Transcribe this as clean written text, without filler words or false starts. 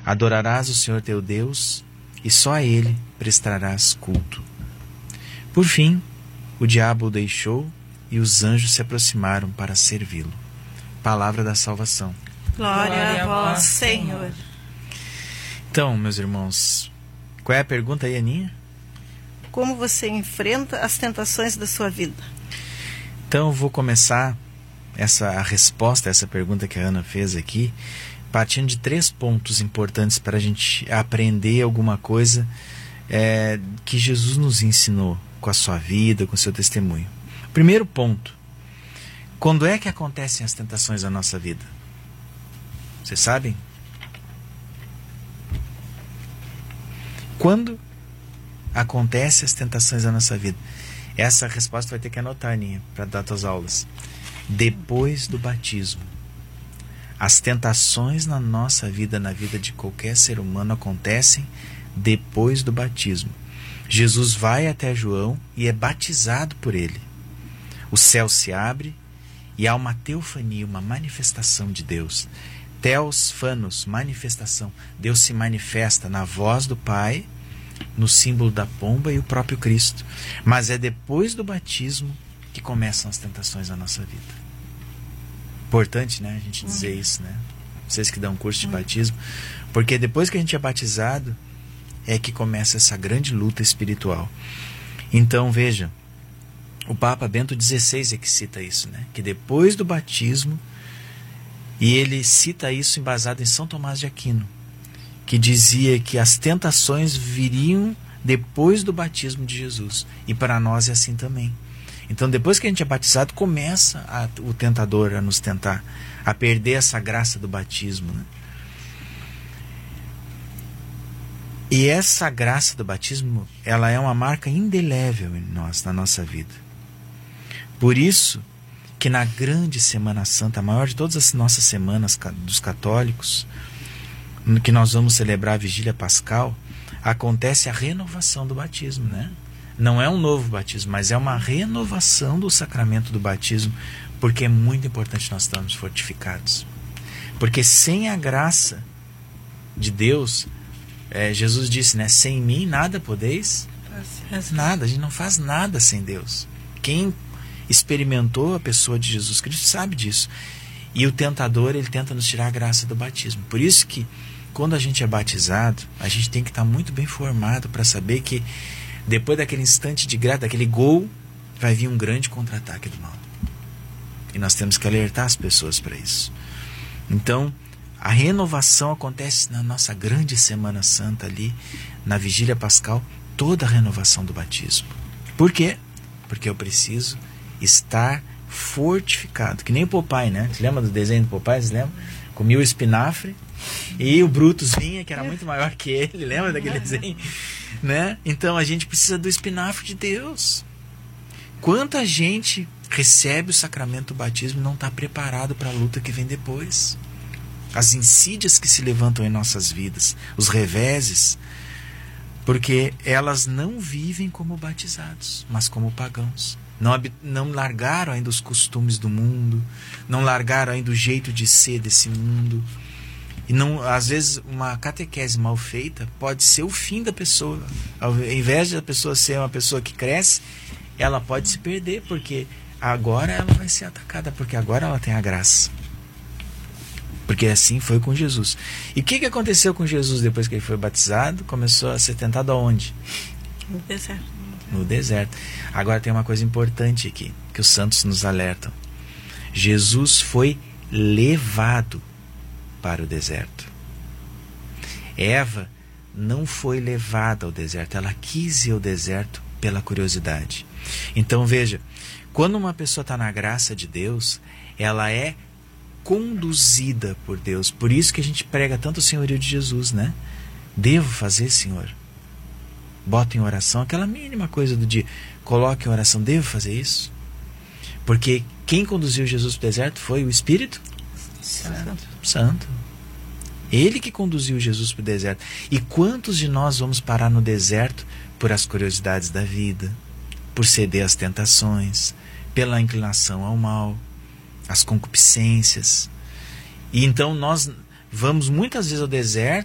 Adorarás o Senhor teu Deus e só a Ele prestarás culto. Por fim, o diabo o deixou e os anjos se aproximaram para servi-lo. Palavra da salvação. Glória a vós, Senhor. Então, meus irmãos, qual é a pergunta aí, Aninha? Como você enfrenta as tentações da sua vida? Então, eu vou começar a resposta a essa pergunta que a Ana fez aqui, partindo de 3 pontos importantes para a gente aprender alguma coisa que Jesus nos ensinou com a sua vida, com o seu testemunho. Primeiro ponto: quando é que acontecem as tentações da nossa vida? Vocês sabem? Quando acontecem as tentações da nossa vida? Essa resposta vai ter que anotar, Aninha, para dar tuas aulas. Depois do batismo. As tentações na nossa vida, na vida de qualquer ser humano, acontecem depois do batismo. Jesus vai até João e é batizado por ele. O céu se abre e há uma teofania, uma manifestação de Deus. Theos, phanos, manifestação. Deus se manifesta na voz do Pai, no símbolo da pomba e o próprio Cristo. Mas é depois do batismo que começam as tentações na nossa vida. Importante, né, a gente dizer isso, né? Vocês que dão curso de batismo, porque depois que a gente é batizado é que começa essa grande luta espiritual. Então, veja, o Papa Bento XVI é que cita isso, né? Que depois do batismo, e ele cita isso embasado em São Tomás de Aquino, que dizia que as tentações viriam depois do batismo de Jesus, e para nós é assim também. Então, depois que a gente é batizado, começa o tentador a nos tentar, a perder essa graça do batismo, né? E essa graça do batismo, ela é uma marca indelével em nós, na nossa vida. Por isso que na grande Semana Santa, a maior de todas as nossas semanas dos católicos, no que nós vamos celebrar a Vigília Pascal, acontece a renovação do batismo, né? Não é um novo batismo, mas é uma renovação do sacramento do batismo, porque é muito importante nós estarmos fortificados. Porque sem a graça de Deus, Jesus disse, né? Sem mim nada podeis, nada, a gente não faz nada sem Deus. Quem experimentou a pessoa de Jesus Cristo sabe disso. E o tentador, ele tenta nos tirar a graça do batismo. Por isso que quando a gente é batizado, a gente tem que estar muito bem formado para saber que depois daquele instante de graça, daquele gol, vai vir um grande contra-ataque do mal. E nós temos que alertar as pessoas para isso. Então, a renovação acontece na nossa grande Semana Santa ali, na Vigília Pascal, toda a renovação do batismo. Por quê? Porque eu preciso estar fortificado. Que nem o Popeye, né? Você lembra do desenho do Popeye? Você lembra? Comia o espinafre e o Brutus vinha, que era muito maior que ele. Lembra daquele desenho? Né? Então a gente precisa do espinafre de Deus. Quanta gente recebe o sacramento do batismo e não está preparado para a luta que vem depois? As insídias que se levantam em nossas vidas, os reveses, porque elas não vivem como batizados, mas como pagãos. Não largaram ainda os costumes do mundo, não largaram ainda o jeito de ser desse mundo. E não, às vezes uma catequese mal feita pode ser o fim da pessoa. Ao invés de a pessoa ser uma pessoa que cresce, ela pode se perder, porque agora ela vai ser atacada, porque agora ela tem a graça. Porque assim foi com Jesus. E o que aconteceu com Jesus depois que ele foi batizado? Começou a ser tentado aonde? No deserto. No deserto. Agora tem uma coisa importante aqui, que os santos nos alertam. Jesus foi levado para o deserto. Eva não foi levada ao deserto, ela quis ir ao deserto pela curiosidade. Então veja, quando uma pessoa está na graça de Deus, ela é conduzida por Deus. Por isso que a gente prega tanto o senhorio de Jesus, né? Devo fazer, Senhor? Bota em oração aquela mínima coisa do dia. Coloque em oração, devo fazer isso? Porque quem conduziu Jesus para o deserto foi o Espírito Santo. Ele que conduziu Jesus para o deserto. E quantos de nós vamos parar no deserto por as curiosidades da vida, por ceder às tentações, pela inclinação ao mal, as concupiscências? E então nós vamos muitas vezes ao deserto